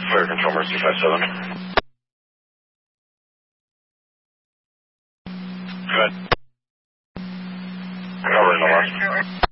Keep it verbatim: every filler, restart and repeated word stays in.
Fire Control, Mercy five seven. Good. Covering the loss.